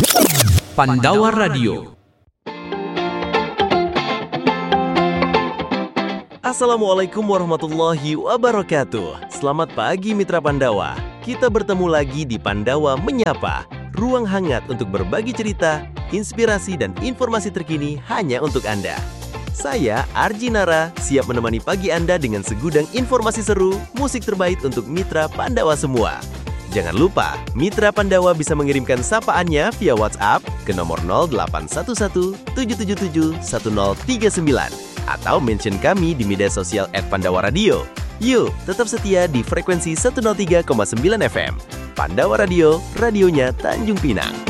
Pandawa Radio. Assalamualaikum warahmatullahi wabarakatuh. Selamat pagi Mitra Pandawa. Kita bertemu lagi di Pandawa Menyapa, ruang hangat untuk berbagi cerita, inspirasi dan informasi terkini hanya untuk Anda. Saya Arji Nara, siap menemani pagi Anda dengan segudang informasi seru, musik terbaik untuk Mitra Pandawa semua. Jangan lupa, Mitra Pandawa bisa mengirimkan sapaannya via WhatsApp ke nomor 0811 777 1039 atau mention kami di media sosial @Pandawa Radio. Yuk, tetap setia di frekuensi 103,9 FM. Pandawa Radio, radionya Tanjung Pinang.